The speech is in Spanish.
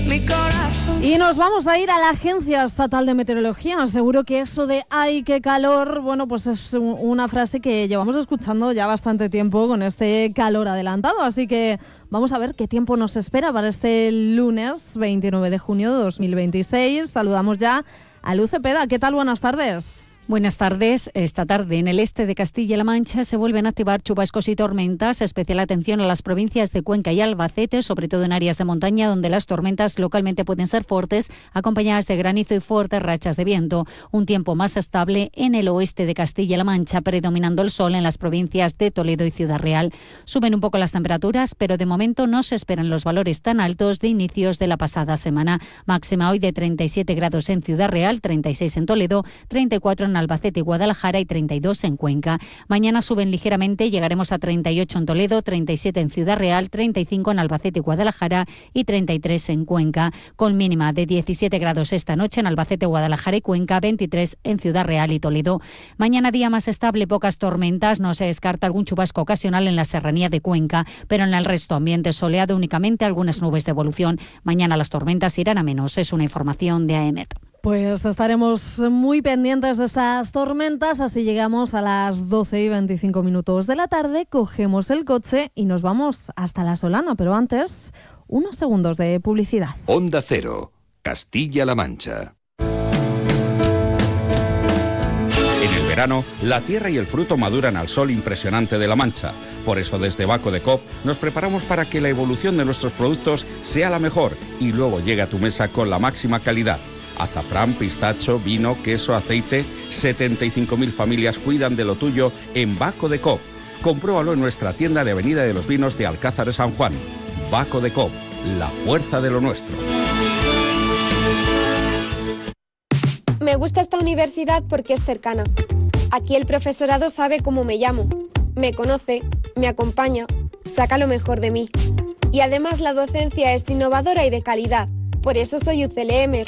mi corazón. Y nos vamos a ir a la Agencia Estatal de Meteorología. Seguro que eso de ¡ay, qué calor! Bueno, pues es una frase que llevamos escuchando ya bastante tiempo con este calor adelantado. Así que vamos a ver qué tiempo nos espera para este lunes 29 de junio de 2026. Saludamos ya a Luz Cepeda. ¿Qué tal? Buenas tardes. Buenas tardes. Esta tarde en el este de Castilla-La Mancha se vuelven a activar chubascos y tormentas. Especial atención a las provincias de Cuenca y Albacete, sobre todo en áreas de montaña donde las tormentas localmente pueden ser fuertes, acompañadas de granizo y fuertes rachas de viento. Un tiempo más estable en el oeste de Castilla-La Mancha, predominando el sol en las provincias de Toledo y Ciudad Real. Suben un poco las temperaturas, pero de momento no se esperan los valores tan altos de inicios de la pasada semana. Máxima hoy de 37 grados en Ciudad Real, 36 en Toledo, 34 en Albacete y Guadalajara y 32 en Cuenca. Mañana suben ligeramente, llegaremos a 38 en Toledo, 37 en Ciudad Real, 35 en Albacete y Guadalajara y 33 en Cuenca, con mínima de 17 grados esta noche en Albacete, Guadalajara y Cuenca, 23 en Ciudad Real y Toledo. Mañana día más estable, pocas tormentas, no se descarta algún chubasco ocasional en la serranía de Cuenca, pero en el resto ambiente soleado, únicamente algunas nubes de evolución. Mañana las tormentas irán a menos, es una información de AEMET. Pues estaremos muy pendientes de esas tormentas, así llegamos a las 12:25 de la tarde, cogemos el coche y nos vamos hasta La Solana, pero antes, unos segundos de publicidad. Onda Cero, Castilla-La Mancha. En el verano, la tierra y el fruto maduran al sol impresionante de La Mancha. Por eso desde Baco de Coop nos preparamos para que la evolución de nuestros productos sea la mejor y luego llegue a tu mesa con la máxima calidad. Azafrán, pistacho, vino, queso, aceite. 75.000 familias cuidan de lo tuyo en Baco de Coop. Compruébalo en nuestra tienda de Avenida de los Vinos de Alcázar de San Juan. Baco de Coop, la fuerza de lo nuestro. Me gusta esta universidad porque es cercana. Aquí el profesorado sabe cómo me llamo, me conoce, me acompaña, saca lo mejor de mí. Y además la docencia es innovadora y de calidad. Por eso soy UCLM.